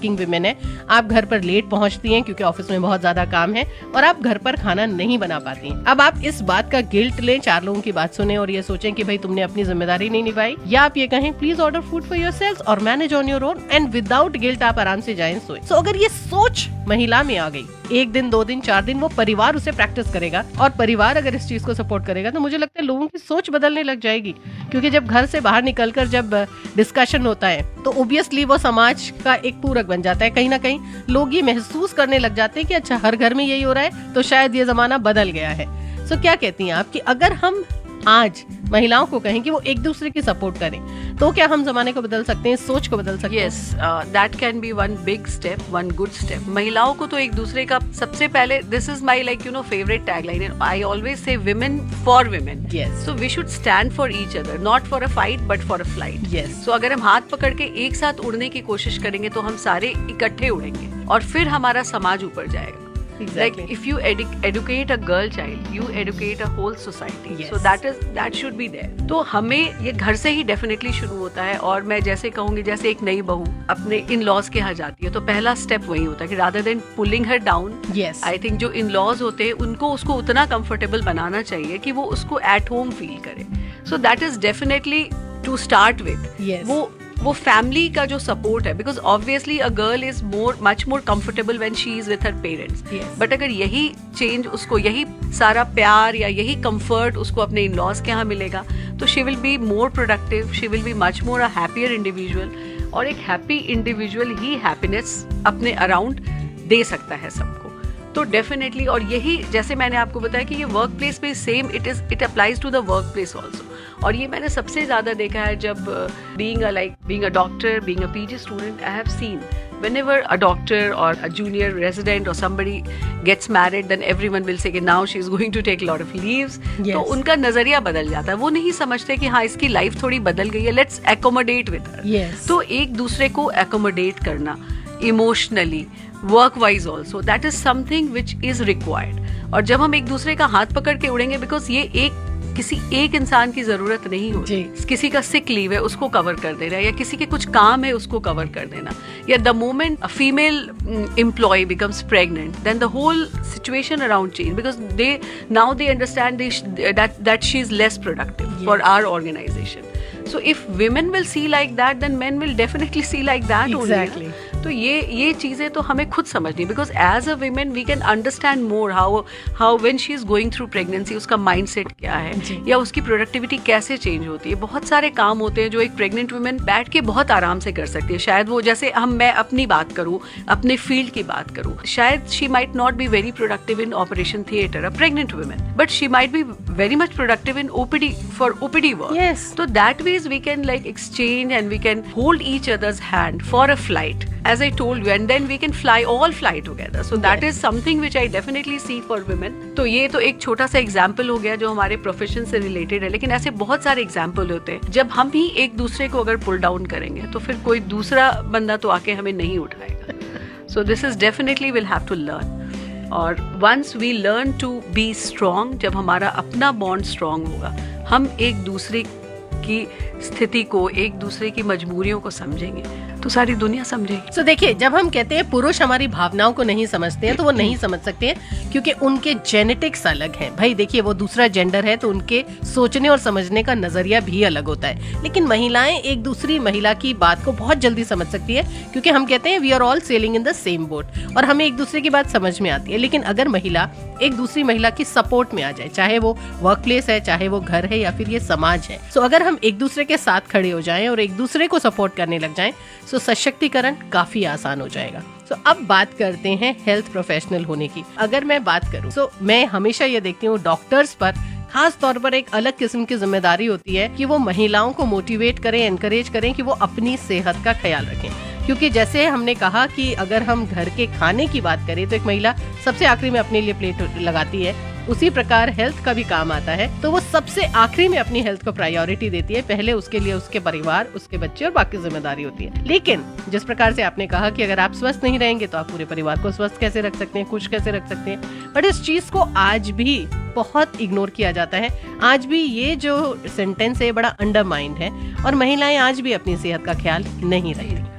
Working women है, आप घर पर लेट पहुंचती हैं क्योंकि ऑफिस में बहुत ज्यादा काम है और आप घर पर खाना नहीं बना पाती हैं। अब आप इस बात का गिल्ट लें, 4 लोगों की बात सुने और ये सोचें कि भाई तुमने अपनी जिम्मेदारी नहीं निभाई, या आप ये कहें please order food for yourself और manage on your own and without guilt आप आराम से जाएं सोएं। सो अगर ये सोच महिला में आ गई, 1 दिन 2 दिन 4 दिन वो परिवार उसे प्रैक्टिस करेगा और परिवार अगर इस चीज को सपोर्ट करेगा तो मुझे लगता है लोगों की सोच बदलने लग जाएगी। क्योंकि जब घर से बाहर निकलकर जब डिस्कशन होता है तो ऑब्वियसली वो समाज का एक पूरक बन जाता है। कहीं ना कहीं लोग ये महसूस करने लग जाते हैं कि अच्छा हर घर में यही हो रहा है तो शायद ये जमाना बदल गया है। सो क्या कहती हैं आप कि अगर हम आज महिलाओं को कहें कि वो एक दूसरे की सपोर्ट करें तो क्या हम जमाने को बदल सकते हैं, सोच को बदल सकते हैं? Yes, that can be one big step, one good step. महिलाओं को तो एक दूसरे का सबसे पहले, this is my favourite tagline, I always say women for women. So we should stand for each other, not for a fight but for a flight. सो अगर हम हाथ पकड़ के एक साथ उड़ने की कोशिश करेंगे तो हम सारे इकट्ठे उड़ेंगे और फिर हमारा समाज ऊपर जाएगा। Like if you educate a girl child, you educate a whole society. So that should be there. तो हमें ये घर से ही डेफिनेटली शुरू होता है। और मैं जैसे कहूंगी, जैसे एक नई बहू अपने इन लॉज के यहाँ जाती है तो पहला स्टेप वही होता है कि rather than pulling her down, I think जो इन लॉज होते हैं उनको उसको उतना कंफर्टेबल बनाना चाहिए कि वो उसको एट होम फील करे। So that is definitely to start with. वो फैमिली का जो सपोर्ट है, because obviously a girl is much more comfortable when she is with her parents. But अगर यही चेंज उसको, यही सारा प्यार या यही कंफर्ट उसको अपने इन लॉज के यहाँ मिलेगा तो she will be more productive, she will be much more a happier individual. और एक हैप्पी इंडिविजुअल ही हैप्पीनेस अपने अराउंड दे सकता है सबको। तो डेफिनेटली, और यही जैसे मैंने आपको बताया कि ये वर्क प्लेस पे same it applies to the work place also. और ये मैंने सबसे ज्यादा देखा है जब being a doctor, being a PG student, I have seen whenever a doctor or a junior resident or somebody gets married, then everyone will say कि now she is going to take a lot of leaves. तो उनका नजरिया बदल जाता है। वो नहीं समझते कि हाँ इसकी लाइफ थोड़ी बदल गई है, let's accommodate with her. तो एक दूसरे को accommodate करना emotionally, work wise also, that is something which is required. और जब हम एक दूसरे का हाथ पकड़ के उड़ेंगे, बिकॉज ये किसी एक इंसान की जरूरत नहीं होती, किसी का सिक लीव है उसको कवर कर देना, या किसी के कुछ काम है उसको कवर कर देना, या the moment a female employ becomes pregnant, then the whole situation around change, because they now they understand that she is less productive for our organization. So if women will see like that, then men will definitely see like that only. तो ये चीजें तो हमें खुद समझनी, because as a women we can understand more how when she is going through pregnancy उसका mindset क्या है, या उसकी प्रोडक्टिविटी कैसे चेंज होती है। बहुत सारे काम होते हैं जो एक प्रेग्नेंट वुमेन बैठ के बहुत आराम से कर सकती है। शायद वो, जैसे मैं अपनी बात करूँ, अपने फील्ड की बात करूँ, शायद she might not be very productive in operation theatre, a pregnant women, but she might be very much productive in OPD for OPD work. तो दैट वीज we can like exchange and we can hold each other's hand for a flight, as I told you, and then we can all fly together. So that is something which I definitely see for women. तो ये तो एक छोटा सा example हो गया जो हमारे प्रोफेशन से रिलेटेड है, लेकिन ऐसे बहुत सारे एग्जाम्पल होते हैं। जब हम ही एक दूसरे को अगर पुल डाउन करेंगे तो फिर कोई दूसरा बंदा तो आके हमें नहीं उठाएगा। So this is definitely we'll have to learn. और once we learn to be strong, जब हमारा अपना बॉन्ड स्ट्रांग होगा, हम एक दूसरे की स्थिति को, एक दूसरे की मजबूरियों को समझेंगे तो सारी दुनिया समझेगी। तो देखिए, जब हम कहते हैं पुरुष हमारी भावनाओं को नहीं समझते हैं तो वो नहीं समझ सकते हैं क्योंकि उनके जेनेटिक्स अलग हैं। भाई देखिए, वो दूसरा जेंडर है तो उनके सोचने और समझने का नजरिया भी अलग होता है। लेकिन महिलाएं एक दूसरी महिला की बात को बहुत जल्दी समझ सकती है क्योंकि हम कहते हैं we are all selling in the same boat और हमें एक दूसरे की बात समझ में आती है। लेकिन अगर महिला एक दूसरी महिला की सपोर्ट में आ जाए, चाहे वो वर्क प्लेस है, चाहे वो घर है या फिर ये समाज है, तो अगर हम एक दूसरे के साथ खड़े हो जाएं और एक दूसरे को सपोर्ट करने लग जाएं तो सशक्तिकरण काफी आसान हो जाएगा। तो अब बात करते हैं हेल्थ प्रोफेशनल होने की। अगर मैं बात करूं तो मैं हमेशा ये देखती हूँ डॉक्टर्स पर खास तौर पर एक अलग किस्म की जिम्मेदारी होती है कि वो महिलाओं को मोटिवेट करें, एनकरेज करें कि वो अपनी सेहत का ख्याल रखें। क्योंकि जैसे हमने कहा कि अगर हम घर के खाने की बात करें तो एक महिला सबसे आखिरी में अपने लिए प्लेट लगाती है, उसी प्रकार हेल्थ का भी काम आता है तो वो सबसे आखिरी में अपनी हेल्थ को प्रायोरिटी देती है। पहले उसके लिए उसके परिवार, उसके बच्चे और बाकी जिम्मेदारी होती है। लेकिन जिस प्रकार से आपने कहा कि अगर आप स्वस्थ नहीं रहेंगे तो आप पूरे परिवार को स्वस्थ कैसे रख सकते हैं, खुश कैसे रख सकते हैं, बट इस चीज को आज भी बहुत इग्नोर किया जाता है। आज भी ये जो सेंटेंस है बड़ा अंडरमाइंड है और महिलाएं आज भी अपनी सेहत का ख्याल नहीं रखती।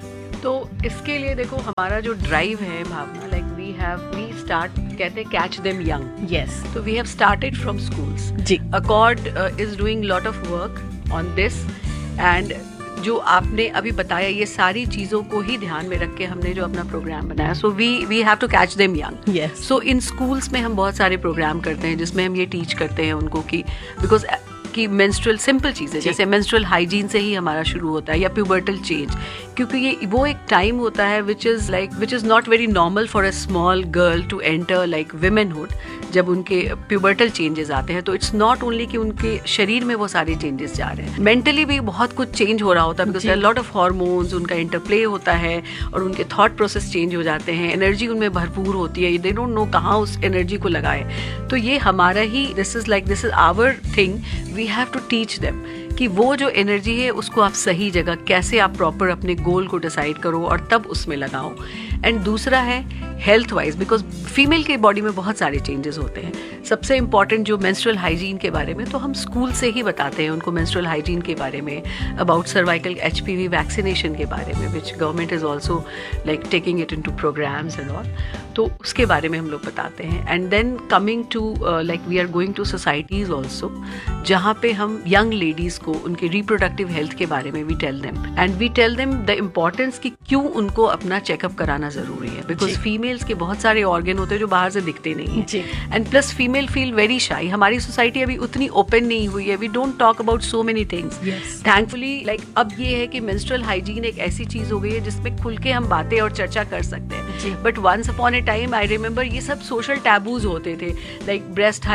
तो इसके लिए देखो हमारा जो ड्राइव है भावना, लाइक वी स्टार्ट, कहते हैं कैच देम यंग. यस. तो we have started from schools. Ji. Accord is doing lot of work on this. And जो आपने अभी बताया, ये सारी चीज़ों को ही ध्यान में रख के हमने जो अपना प्रोग्राम बनाया. So we have to catch them young. Yes. So in schools में हम बहुत सारे प्रोग्राम करते हैं जिसमें हम ये टीच करते हैं उनको कि बिकॉज कि मेंस्ट्रुअल सिंपल चीज़ें, जैसे मेंस्ट्रुअल हाइजीन से ही हमारा शुरू होता है, या प्यूबर्टल चेंज, क्योंकि ये वो एक टाइम होता है which is not very normal for a small girl to enter like विमेनहुड. जब उनके प्यूबर्टल चेंजेस आते हैं तो इट्स नॉट ओनली कि उनके शरीर में वो सारे चेंजेस जा रहे हैं, मेंटली भी बहुत कुछ चेंज हो रहा होता है, बिकॉज लॉट ऑफ हार्मोन्स, उनका इंटरप्ले होता है और उनके थॉट प्रोसेस चेंज हो जाते हैं, एनर्जी उनमें भरपूर होती है, दे डोंट नो कहाँ उस एनर्जी को लगाए. तो ये हमारा ही, this is our thing, we have to teach them कि वो जो एनर्जी है उसको आप सही जगह कैसे आप प्रॉपर अपने गोल को डिसाइड करो और तब उसमें लगाओ. एंड दूसरा है हेल्थ वाइज, बिकॉज फीमेल के बॉडी में बहुत सारे चेंजेस होते हैं. सबसे इंपॉर्टेंट जो मेंस्ट्रुअल हाइजीन के बारे में, तो हम स्कूल से ही बताते हैं उनको मेंस्ट्रुअल हाइजीन के बारे में, अबाउट सर्वाइकल HPV वैक्सीनेशन के बारे में, which government is also like taking it into programmes and all. तो उसके बारे में हम लोग बताते हैं. And then coming to like we are going to societies also, जहाँ पे हम यंग लेडीज को उनके रिप्रोडक्टिव हेल्थ के बारे में we tell them the importance कि क्यों उनको अपना चेकअप कराना जरूरी है, बिकॉज फीमेल्स के बहुत सारे ऑर्गन होते हैं जो बाहर से दिखते नहीं है. And plus female feel very shy. हमारी सोसाइटी अभी उतनी ओपन नहीं हुई है, we don't talk about so many things. Thankfully like अब ये है कि मेंस्ट्रुअल हाइजीन एक ऐसी चीज हो गई है जिसमें खुल के हम बातें और चर्चा कर सकते हैं. But once upon A time I remember ये सब सोशल टैबूज होते थे, लाइक ब्रेस्ट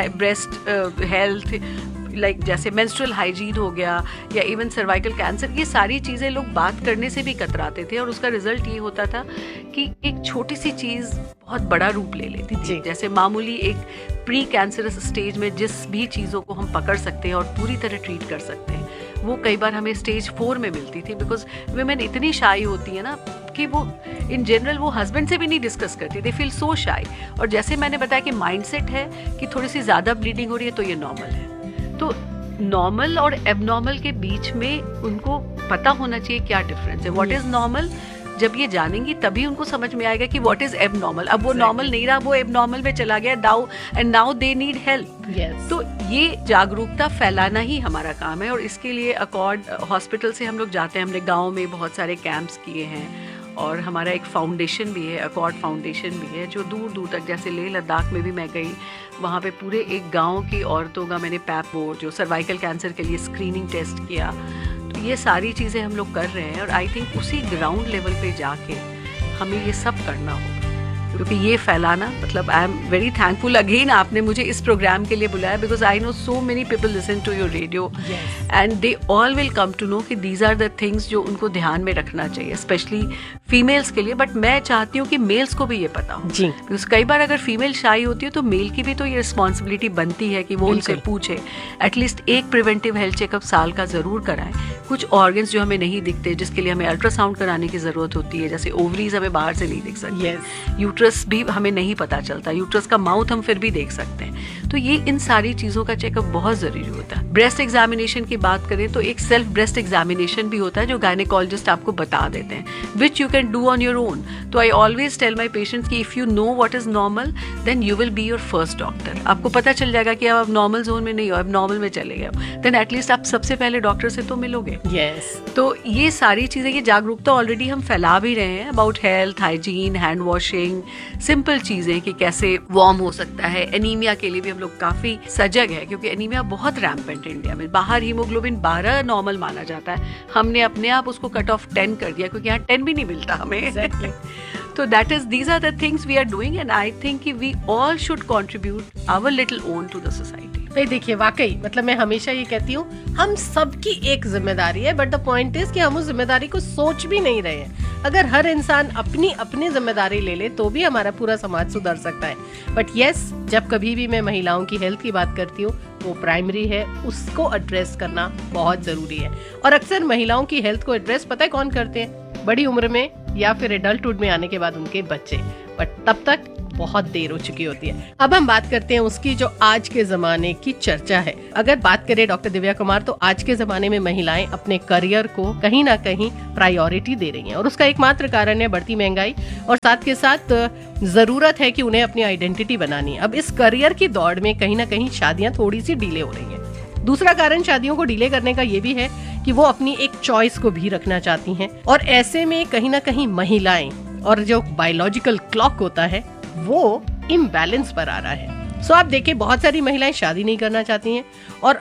हेल्थ, लाइक जैसे मेंस्ट्रुअल हाइजीन हो गया, या इवन सर्वाइकल कैंसर, ये सारी चीज़ें लोग बात करने से भी कतराते थे. और उसका रिजल्ट ये होता था कि एक छोटी सी चीज़ बहुत बड़ा रूप ले लेती थी. जैसे मामूली एक प्री कैंसरस स्टेज में जिस भी चीज़ों को हम पकड़ सकते हैं और पूरी तरह ट्रीट कर सकते हैं, वो कई बार हमें स्टेज 4 में मिलती थी, बिकॉज वुमेन इतनी शाई होती है ना कि वो इन जनरल वो हस्बैंड से भी नहीं डिस्कस करती, दे फील सो शाई. और जैसे मैंने बताया कि माइंडसेट है कि थोड़ी सी ज़्यादा ब्लीडिंग हो रही है तो ये नॉर्मल है. तो नॉर्मल और एबनॉर्मल के बीच में उनको पता होना चाहिए क्या डिफरेंस है. व्हाट इज नॉर्मल, जब ये जानेंगी तभी उनको समझ में आएगा कि व्हाट इज एबनॉर्मल. अब वो नॉर्मल नहीं रहा, वो एबनॉर्मल में चला गया नाउ दे नीड हेल्प. तो ये जागरूकता फैलाना ही हमारा काम है. और इसके लिए अकॉर्ड हॉस्पिटल से हम लोग जाते हैं, हमने गाँव में बहुत सारे कैंप्स किए हैं, और हमारा एक फाउंडेशन भी है, अकॉर्ड फाउंडेशन भी है, जो दूर दूर तक, जैसे लेह लद्दाख में भी मैं गई, वहाँ पे पूरे एक गांव की औरतों का मैंने पैप, वो जो सर्वाइकल कैंसर के लिए स्क्रीनिंग टेस्ट किया. तो ये सारी चीज़ें हम लोग कर रहे हैं. और आई थिंक उसी ग्राउंड लेवल पे जाके हमें ये सब करना होगा, क्योंकि ये फैलाना, मतलब I am very thankful again आपने मुझे इस प्रोग्राम के लिए बुलाया, because I know so many people listen to your radio and they all will come to know कि दीज आर द थिंग्स जो उनको ध्यान में रखना चाहिए, स्पेशली फीमेल्स के लिए. बट मैं चाहती हूँ कि मेल्स को भी ये पता हो, बिकॉज कई बार अगर फीमेल शाई होती है तो मेल की भी तो ये रिस्पॉन्सिबिलिटी बनती है कि वो उनसे पूछे, एटलीस्ट एक प्रिवेंटिव हेल्थ चेकअप साल का जरूर कराएं. कुछ ऑर्गन्स जो हमें नहीं दिखते, जिसके लिए हमें अल्ट्रासाउंड कराने की जरूरत होती है, जैसे ओवरीज हमें बाहर से नहीं दिख सकते, यूट्रस भी हमें नहीं पता चलता, यूट्रस का माउथ हम फिर भी देख सकते हैं. तो ये इन सारी चीज़ों का चेकअप बहुत ज़रूरी होता है. ब्रेस्ट एग्जामिनेशन की बात करें तो एक सेल्फ ब्रेस्ट एग्जामिनेशन भी होता है जो गायनेकोलॉजिस्ट आपको बता देते हैं, which you can do on your own. तो I always tell my patients कि if you know what is normal then you will be your first doctor. आपको पता चल जाएगा कि आप नॉर्मल जोन में नहीं हो, अब नॉर्मल में चले गए, देन एटलीस्ट आप सबसे पहले डॉक्टर से तो मिलोगे. तो ये सारी चीज़ें, ये जागरूकता ऑलरेडी हम फैला भी रहे हैं about health, hygiene, hand washing, simple चीज़ें कि कैसे वार्म हो सकता है. एनीमिया के लिए भी हम लोग काफ़ी सजग है, क्योंकि एनीमिया बहुत रैम्पेंट है इंडिया में. बाहर हीमोग्लोबिन 12 नॉर्मल माना जाता है, हमने अपने आप उसको कट ऑफ 10 कर दिया, क्योंकि यहाँ 10 भी नहीं मिलता हमें. तो that is, these are the things we are doing and I think कि we all should contribute our little own to the society. भाई देखिए, वाकई मतलब मैं हमेशा ये कहती हूँ, हम सबकी एक जिम्मेदारी है, बट द पॉइंट इज कि हम उस जिम्मेदारी को सोच भी नहीं रहे हैं. अगर हर इंसान अपनी अपनी जिम्मेदारी ले ले तो भी हमारा पूरा समाज सुधर सकता है. बट यस, जब कभी भी मैं महिलाओं की हेल्थ की बात करती हूँ, वो प्राइमरी है, उसको एड्रेस करना बहुत जरूरी है. और अक्सर महिलाओं की हेल्थ को एड्रेस पता है कौन करते हैं? बड़ी उम्र में या फिर एडल्टहुड में आने के बाद उनके बच्चे. बट तब तक बहुत देर हो चुकी होती है। अब हम बात करते हैं उसकी जो आज के जमाने की चर्चा है। अगर बात करें डॉक्टर दिव्या कुमार, तो आज के जमाने में महिलाएं अपने करियर को कहीं ना कहीं प्रायोरिटी दे रही हैं, और उसका एकमात्र कारण है बढ़ती महंगाई, और साथ के साथ जरूरत है कि उन्हें अपनी आइडेंटिटी बनानी है। अब इस करियर की दौड़ में कहीं ना कहीं शादियां थोड़ी सी डिले हो रही हैं। दूसरा कारण शादियों को डिले करने का ये भी है कि वो अपनी एक चॉइस को भी रखना चाहती हैं, और ऐसे में कहीं ना कहीं महिलाएं और जो बायोलॉजिकल क्लॉक होता है वो इम्बैलेंस पर आ रहा है। सो आप देखिए, बहुत सारी महिलाएं शादी नहीं करना चाहती हैं,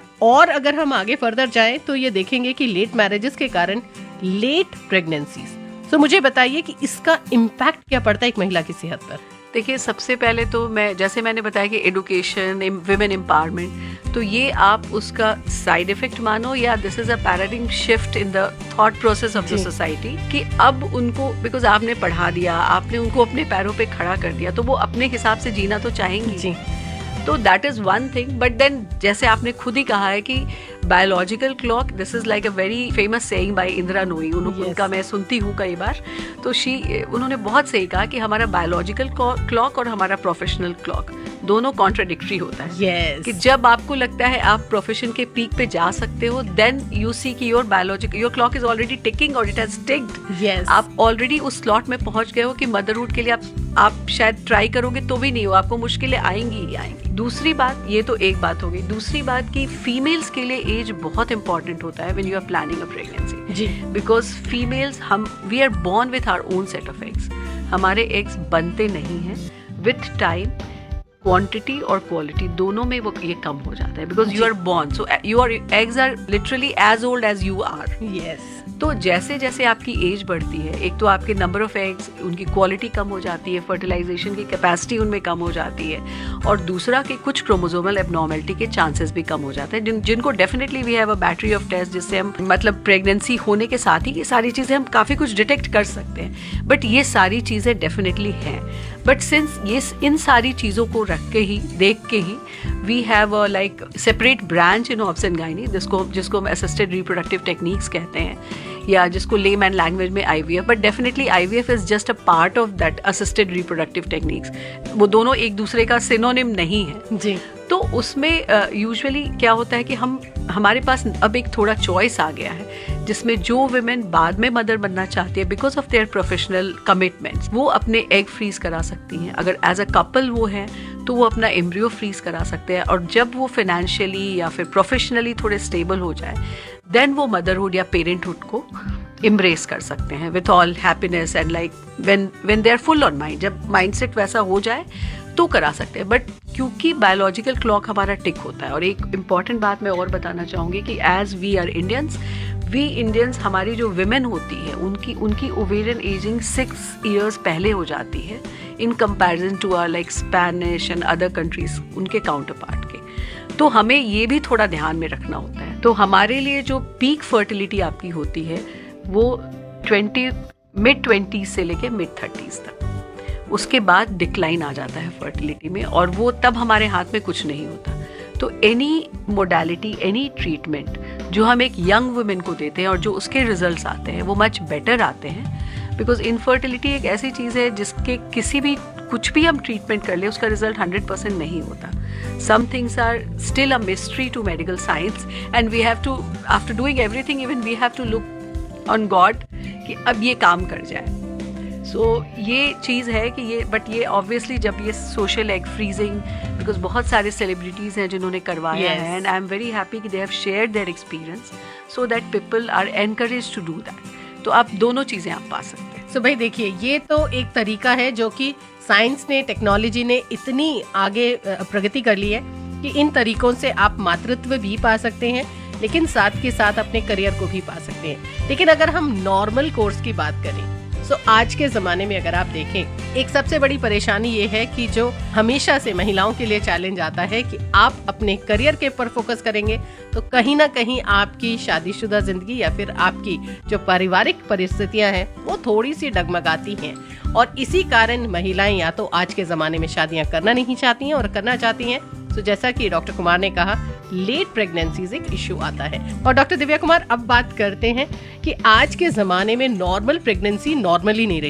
और अगर हम आगे फर्दर जाएं तो ये देखेंगे कि लेट मैरिजेस के कारण लेट प्रेगनेंसीज। सो मुझे बताइए कि इसका इम्पैक्ट क्या पड़ता है एक महिला की सेहत पर। देखिए, सबसे पहले तो जैसे मैंने बताया कि एडुकेशन, विमेन एम्पावरमेंट, तो ये आप उसका साइड इफेक्ट मानो या this is a paradigm shift in the thought process of the society, कि अब उनको, बिकॉज आपने पढ़ा दिया, आपने उनको अपने पैरों पे खड़ा कर दिया, तो वो अपने हिसाब से जीना तो चाहेंगी जी। तो that is one thing. But then जैसे आपने खुद ही कहा है कि biological clock, this is like a very famous saying bye Indira नोई, उनका मैं सुनती हूँ कई बार। तो उन्होंने बहुत सही कहा कि हमारा बायोलॉजिकल क्लॉक और हमारा प्रोफेशनल क्लॉक दोनों कॉन्ट्राडिक्टरी होता है। कि जब आपको लगता है आप प्रोफेशन के पीक पे जा सकते हो, देन यू सी कि your clock is already ticking और इट हैज टिक्ड। आप ऑलरेडी उस स्लॉट में पहुंच गए हो कि मदरहुड के लिए आप शायद ट्राई करोगे तो भी नहीं हो, आपको मुश्किलें आएंगी ही आएंगी। दूसरी बात, ये तो एक बात हो गई। दूसरी बात कि फीमेल्स के लिए एज बहुत इंपॉर्टेंट होता है when you are planning a pregnancy, because females, we are born with our own set of eggs. हमारे एग्स बनते नहीं हैं, विथ टाइम क्वांटिटी और क्वालिटी दोनों में वो ये कम हो जाता है, because you are born, so your eggs are literally as old age you are. तो जैसे जैसे आपकी एज बढ़ती है, एक तो आपके नंबर ऑफ एग्स, उनकी क्वालिटी कम हो जाती है, फर्टिलाइजेशन की कैपेसिटी उनमें कम हो जाती है, और दूसरा कि कुछ क्रोमोसोमल एबनॉर्मेलिटी के चांसेस भी कम हो जाते हैं, जिनको definitely we have a battery of test, जिससे हम मतलब प्रेगनेंसी होने के साथ ही ये सारी चीजें हम काफी कुछ डिटेक्ट कर सकते हैं। बट ये सारी चीजें डेफिनेटली हैं। बट सिंस ये इन सारी चीजों को रख के ही, देख के ही, we have a like separate branch in obs and gynae, जिसको हम असिस्टेड रिप्रोडक्टिव टेक्निक्स कहते हैं, या जिसको लेमैन लैंग्वेज में IVF, but definitely IVF is just a part of that assisted reproductive techniques. वो दोनों एक दूसरे का सिनोनिम नहीं है जी। तो उसमें यूजुअली क्या होता है कि हमारे पास अब एक थोड़ा चॉइस आ गया है, जिसमें जो विमेन बाद में मदर बनना चाहती है because of their professional commitments, वो अपने एग फ्रीज करा सकती हैं। अगर एज अ कपल वो है तो वो अपना एम्ब्रियो फ्रीज करा सकते हैं, और जब वो फाइनेंशियली या फिर प्रोफेशनली थोड़े स्टेबल हो जाए, देन वो मदरहुड या पेरेंटहुड को इम्ब्रेस कर सकते हैं with all happiness and like when they are full on mind. जब माइंडसेट वैसा हो जाए तो करा सकते हैं। बट क्योंकि बायोलॉजिकल क्लॉक हमारा टिक होता है, और एक इम्पॉर्टेंट बात मैं और बताना चाहूंगी कि एज वी आर इंडियंस, हमारी जो विमेन होती है उनकी ओवेरियन एजिंग 6 years पहले हो जाती है in comparison to our like Spanish and other countries, उनके काउंटर पार्ट के। तो हमें ये भी थोड़ा ध्यान में रखना होता है। तो हमारे लिए जो पीक फर्टिलिटी आपकी होती है वो mid-20s से लेके mid-30s तक, उसके बाद डिक्लाइन आ जाता है फर्टिलिटी में, और वो तब हमारे हाथ में कुछ नहीं होता। तो एनी मोडालिटी, एनी ट्रीटमेंट जो हम एक यंग वुमेन को देते हैं और जो उसके रिजल्ट्स आते हैं वो मच बेटर आते हैं, बिकॉज इनफर्टिलिटी एक ऐसी चीज़ है जिसके कुछ भी हम ट्रीटमेंट कर ले उसका रिजल्ट 100% नहीं होता। Some things are still a mystery to medical science, and we have to, after doing everything, even we have to look on God कि अब ये काम कर जाए। ये चीज़ है कि बट ये ऑब्वियसली जब ये सोशल एग फ्रीजिंग, बिकॉज बहुत सारे सेलिब्रिटीज़ हैं जिन्होंने करवाया है, and I am very happy कि they have shared their experience so that people are encourage to do that. तो आप दोनों चीज़ें आप पा सकते हैं। भाई देखिए, ये तो एक तरीका है जो कि साइंस ने, टेक्नोलॉजी ने इतनी आगे प्रगति कर ली है कि इन तरीकों से आप मातृत्व भी पा सकते हैं, लेकिन साथ के साथ अपने करियर को भी पा सकते हैं। लेकिन अगर हम नॉर्मल कोर्स की बात करें तो आज के जमाने में अगर आप देखें, एक सबसे बड़ी परेशानी ये है कि जो हमेशा से महिलाओं के लिए चैलेंज आता है कि आप अपने करियर के ऊपर फोकस करेंगे तो कहीं ना कहीं आपकी शादीशुदा जिंदगी या फिर आपकी जो पारिवारिक परिस्थितियां हैं वो थोड़ी सी डगमगाती हैं, और इसी कारण महिलाएं या तो आज के जमाने में शादियां करना नहीं चाहती हैं, और करना चाहती हैं तो जैसा कि डॉक्टर कुमार ने कहा, लेट प्रेगनेंसीज एक इश्यू आता है। और डॉक्टर दिव्या कुमार, अब बात करते हैं कि आज के जमाने में नॉर्मल प्रेगनेंसी नॉर्मल ही नहीं रही है।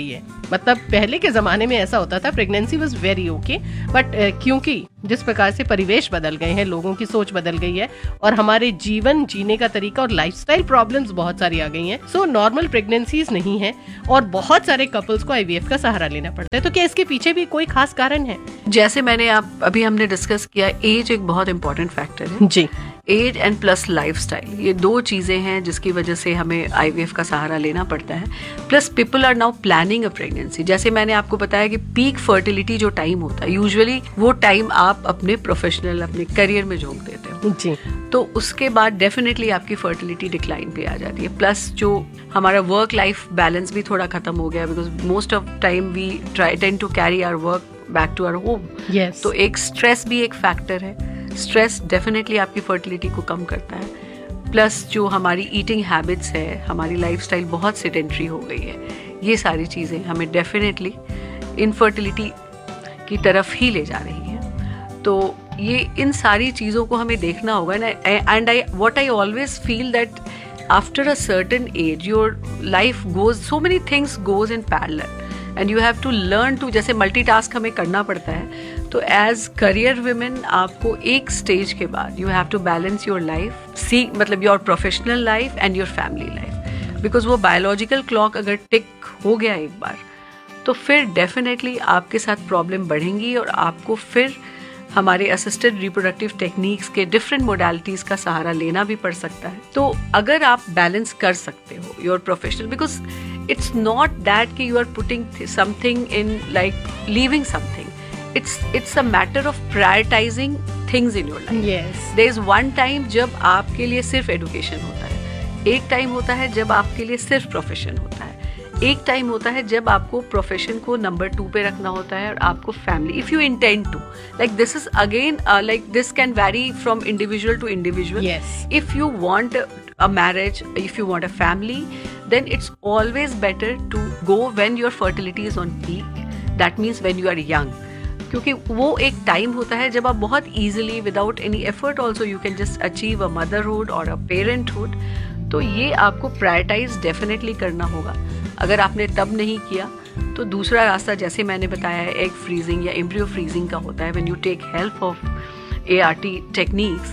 मतलब पहले के जमाने में ऐसा होता था, pregnancy was very okay, but क्योंकि जिस प्रकार से परिवेश बदल गए हैं, लोगों की सोच बदल गई है और हमारे जीवन जीने का तरीका और लाइफस्टाइल प्रॉब्लम्स बहुत सारी आ गई हैं, सो नॉर्मल प्रेगनेंसीज नहीं है और बहुत सारे कपल्स को आईवीएफ का सहारा लेना पड़ता है। तो क्या इसके पीछे भी कोई खास कारण है? जैसे अभी हमने डिस्कस किया, एज एक बहुत इंपॉर्टेंट फैक्टर है जी। एज एंड प्लस लाइफस्टाइल, ये दो चीजें हैं जिसकी वजह से हमें आईवीएफ का सहारा लेना पड़ता है। Plus people are now planning a pregnancy. जैसे मैंने आपको बताया कि पीक फर्टिलिटी जो टाइम होता है, यूजुअली वो टाइम आप अपने प्रोफेशनल, अपने करियर में झोंक देते हो जी। तो उसके बाद डेफिनेटली आपकी फर्टिलिटी डिक्लाइन पे आ जाती है। प्लस जो हमारा वर्क लाइफ बैलेंस भी थोड़ा खत्म हो गया, because most of time we tend to carry our work back to our home. तो एक स्ट्रेस भी एक फैक्टर है। स्ट्रेस डेफिनेटली आपकी फर्टिलिटी को कम करता है। प्लस जो हमारी ईटिंग हैबिट्स है, हमारी लाइफस्टाइल बहुत सेडेंट्री हो गई है, ये सारी चीज़ें हमें डेफिनेटली इनफर्टिलिटी की तरफ ही ले जा रही हैं। तो ये इन सारी चीज़ों को हमें देखना होगा। And what I always feel that after a certain age your life goes, so many things goes in parallel and you have to learn to, जैसे मल्टीटास्क हमें करना पड़ता है, तो एज करियर वुमेन आपको एक स्टेज के बाद you have to balance your life, मतलब your professional life and your family life. Because वो बायोलॉजिकल क्लॉक अगर टिक हो गया एक बार, तो फिर डेफिनेटली आपके साथ प्रॉब्लम बढ़ेंगी और आपको फिर हमारे असिस्टेड रिप्रोडक्टिव टेक्निक्स के डिफरेंट मोडालिटीज का सहारा लेना भी पड़ सकता है। तो अगर आप बैलेंस कर सकते हो your professional, because it's not that कि you are putting something in, like leaving something. It's a matter of prioritizing things in your life. Yes. There is one time जब आपके लिए सिर्फ education होता है, एक टाइम होता है जब आपके लिए सिर्फ profession होता है, एक टाइम होता है जब आपको प्रोफेशन को नंबर 2 पे रखना होता है और आपको family, if you intend to, like this is again like this can very from individual to individual. If you want a marriage, if you want a family, then it's always better to go when your fertility is on peak. That means when you are young. क्योंकि वो एक time होता है जब आप बहुत easily without any effort also you can just achieve a motherhood or a parenthood. तो ये आपको prioritize definitely करना होगा। अगर आपने तब नहीं किया तो दूसरा रास्ता, जैसे मैंने बताया है, एग फ्रीजिंग या एम्ब्रियो फ्रीजिंग का होता है, when you take help of ART techniques.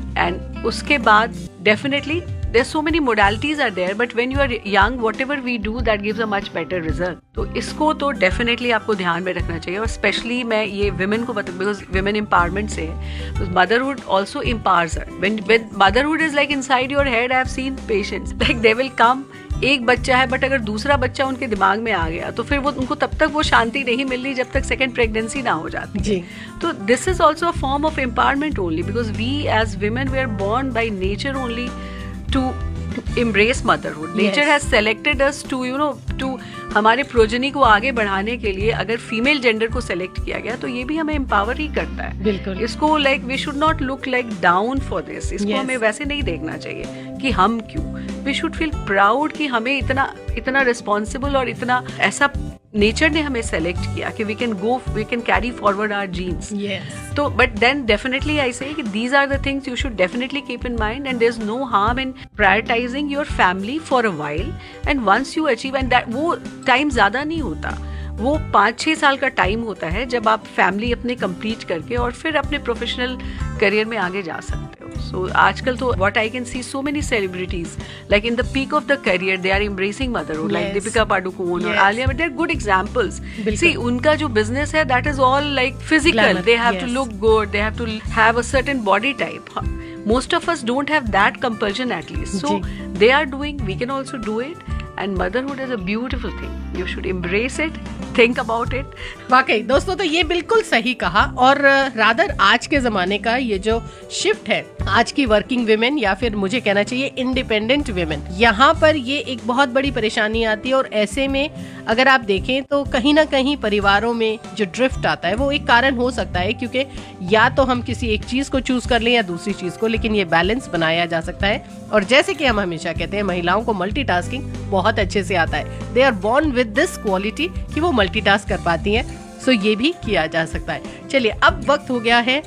And उसके बाद definitely there's so many modalities are there, but when you are young, whatever we do that gives a much better result. तो इसको तो definitely आपको ध्यान में रखना चाहिए। और स्पेशली मैं ये women को बता, because women empowerment से है, because motherhood also empowers her. When motherhood is like inside your head, I have seen patients like they will come, एक बच्चा है बट अगर दूसरा बच्चा उनके दिमाग में आ गया तो फिर वो उनको तब तक वो शांति नहीं मिल रही जब तक सेकंड प्रेगनेंसी ना हो जाती जी। तो this is also a form of empowerment only, because we as women we are borne by nature only to embrace motherhood. Nature has selected us to, you know, to हमारे progeny को आगे बढ़ाने के लिए अगर फीमेल जेंडर को select किया गया तो ये भी हमें एम्पावर ही करता है। बिल्कुल। इसको like we should not look like down for this. इसको हमें वैसे नहीं देखना चाहिए कि हम क्यों, वी शुड फील प्राउड कि हमें इतना रिस्पॉन्सिबल और इतना ऐसा नेचर ने हमें सेलेक्ट किया कि we can carry forward our jeans. तो बट देन डेफिनेटली आई से कि these are the things you should definitely keep in mind and there is no harm in prioritising your family for a while and once you achieve, and that वो time ज्यादा नहीं होता, वो 5-6 साल का time होता है जब आप फैमिली अपने कंप्लीट करके और फिर अपने प्रोफेशनल करियर में आगे जा सकते हो। सो आजकल तो what I can see so many celebrities like in the peak of the career they are embracing motherhood, like Deepika Padukone और Alia Bhatt, they are good examples. सी उनका जो बिजनेस है that is all like physical, they have to look good, they have to have a certain body type. Most of us don't have that compulsion at least. So they are doing, we can also do it. And motherhood is a beautiful thing. You should embrace it. Think about it. वाकई दोस्तों, तो ये बिल्कुल सही कहा. और rather आज के जमाने का ये जो शिफ्ट है, आज की वर्किंग विमेन या फिर मुझे कहना चाहिए इंडिपेंडेंट विमेन, यहाँ पर ये एक बहुत बड़ी परेशानी आती है. और ऐसे में अगर आप देखें तो कहीं ना कहीं परिवारों में जो ड्रिफ्ट आता है वो एक कारण हो सकता है, क्योंकि या तो हम किसी एक चीज को चूज कर लें या दूसरी चीज को, लेकिन ये बैलेंस बनाया जा सकता है. और जैसे कि हम हमेशा कहते हैं, महिलाओं को मल्टीटास्किंग बहुत अच्छे से आता है. They are born with this quality कि वो मल्टीटास्क कर पाती हैं. सो ये भी किया जा सकता है. चलिए, अब वक्त हो गया है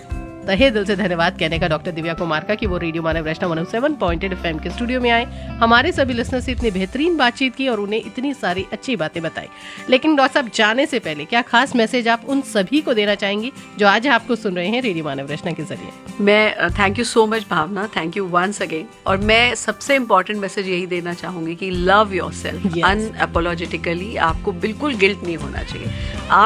तहे दिल से धन्यवाद कहने का डॉक्टर दिव्या कुमार का कि वो रेडियो मानव रचना 107.8 FM के स्टूडियो में आए, हमारे सभी लिसनर से इतनी बेहतरीन बातचीत की और उन्हें इतनी सारी अच्छी बातें बताई। लेकिन डॉक्टर साहब जाने से पहले क्या खास मैसेज आप उन सभी को देना चाहेंगी जो आज आपको सुन रहे हैं रेडियो मानव रचना के जरिए? मैं thank you so much Bhavna, thank you once again. और मैं सबसे इम्पोर्टेंट मैसेज यही देना चाहूंगी कि लव योरसेल्फ अनअपोलोजेटिकली। आपको बिल्कुल गिल्ट नहीं होना चाहिए।